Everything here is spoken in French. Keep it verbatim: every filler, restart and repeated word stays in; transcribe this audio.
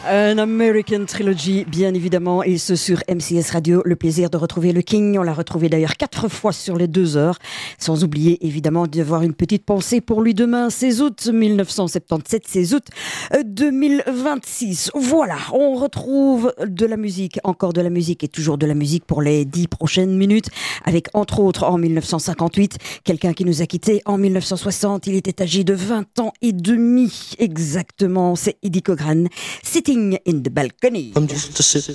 Un American Trilogy, bien évidemment, et ce sur M C S Radio. Le plaisir de retrouver le King. On l'a retrouvé d'ailleurs quatre fois sur les deux heures. Sans oublier, évidemment, d'avoir une petite pensée pour lui demain, seize août mille neuf cent soixante-dix-sept, seize août deux mille vingt-six. Voilà, on retrouve de la musique, encore de la musique et toujours de la musique pour les dix prochaines minutes. Avec, entre autres, en mille neuf cent cinquante-huit, quelqu'un qui nous a quittés en mille neuf cent soixante. Il était âgé de vingt ans et demi, exactement. C'est Eddie Cochran. Sitting in the balcony. I'm just a sit